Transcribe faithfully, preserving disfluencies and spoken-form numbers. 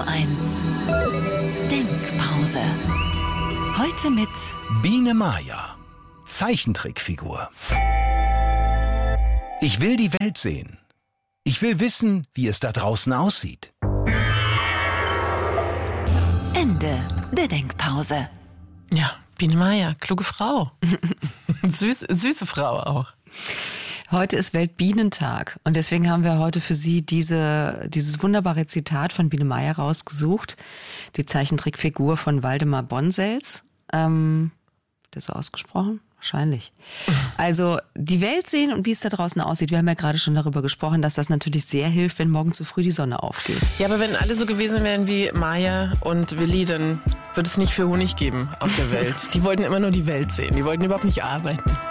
eins Denkpause. Heute mit Biene Maya, Zeichentrickfigur. Ich will die Welt sehen. Ich will wissen, wie es da draußen aussieht. Ende der Denkpause. Ja, Biene Maya, kluge Frau. Süß, süße Frau auch. Heute ist Weltbienentag und deswegen haben wir heute für Sie diese, dieses wunderbare Zitat von Biene Maya rausgesucht. Die Zeichentrickfigur von Waldemar Bonsels. Ähm, hat der so ausgesprochen? Wahrscheinlich. Also die Welt sehen und wie es da draußen aussieht. Wir haben ja gerade schon darüber gesprochen, dass das natürlich sehr hilft, wenn morgen zu früh die Sonne aufgeht. Ja, aber wenn alle so gewesen wären wie Maya und Willi, dann würde es nicht viel Honig geben auf der Welt. Die wollten immer nur die Welt sehen. Die wollten überhaupt nicht arbeiten.